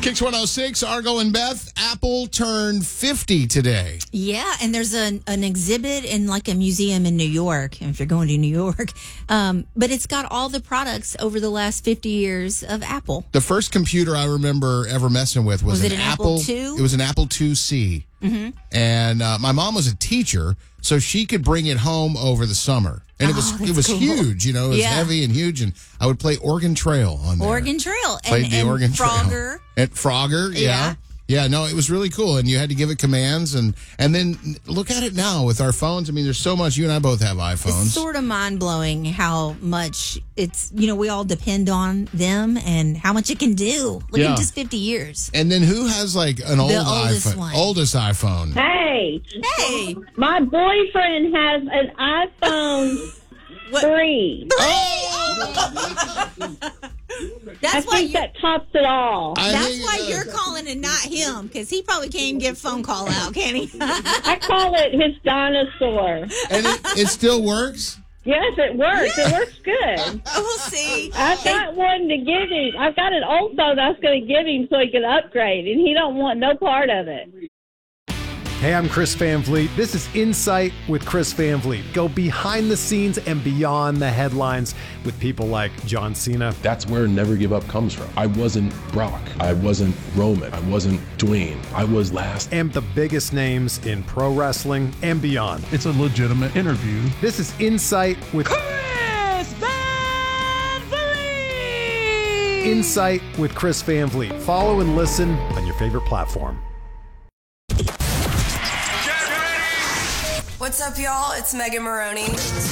Kicks 106, Argo and Beth. Apple turned 50 today. Yeah, and there's an exhibit in like a museum in New York, if you're going to New York. But it's got all the products over the last 50 years of Apple. The first computer I remember ever messing with was it an Apple II? It was an Apple IIc. Mm-hmm. And my mom was a teacher, so she could bring it home over the summer. And it was cool. Huge, it was heavy and huge. And I would play Oregon Trail on there. Oregon Trail. Played the Oregon Frogger. Trail. And Frogger, yeah. Yeah, no, it was really cool. And you had to give it commands. And then look at it now with our phones. I mean, there's so much. You and I both have iPhones. It's sort of mind-blowing how much it's, we all depend on them and how much it can do. Look at just 50 years. And then who has like an oldest one. Oldest iPhone? Hey, my boyfriend has an iPhone 3. That's why that tops it all. That's why you're calling and not him, because he probably can't even get a phone call out, can he? I call it his dinosaur. And it still works? Yes, it works. It works good. We'll see. I've got one to give him. I've got an old phone I was going to give him so he could upgrade, and he don't want no part of it. Hey, I'm Chris Van Vliet. This is Insight with Chris Van Vliet. Go behind the scenes and beyond the headlines with people like John Cena. That's where Never Give Up comes from. I wasn't Brock. I wasn't Roman. I wasn't Dwayne. I was last. And the biggest names in pro wrestling and beyond. It's a legitimate interview. This is Insight with Chris Van Vliet. Insight with Chris Van Vliet. Follow and listen on your favorite platform. What's up, y'all? It's Megan Maroney.